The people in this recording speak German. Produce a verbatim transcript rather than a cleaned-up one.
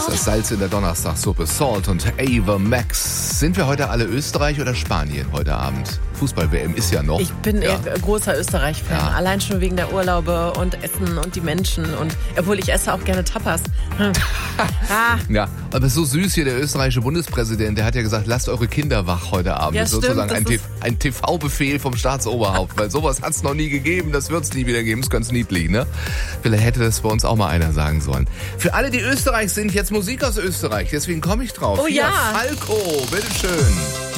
Das Salz in der Donnerstagssuppe, Salt und Ava Max. Sind wir heute alle Österreich oder Spanien heute Abend? Fußball-W M ist ja noch. Ich bin ja. eher großer Österreich-Fan. Ja. Allein schon wegen der Urlaube und Essen und die Menschen. Und obwohl ich esse auch gerne Tapas. Hm. ah. Ja, aber so süß hier, der österreichische Bundespräsident, der hat ja gesagt, lasst eure Kinder wach heute Abend. Ja, das ist sozusagen ein, stimmt, ein T V-Befehl vom Staatsoberhaupt, weil sowas hat es noch nie gegeben, das wird es nie wieder geben, ist ganz niedlich, ne? Vielleicht hätte das bei uns auch mal einer sagen sollen. Für alle, die Österreich sind, jetzt Musik aus Österreich, deswegen komme ich drauf. Oh Hier, ja. Falco, bitteschön.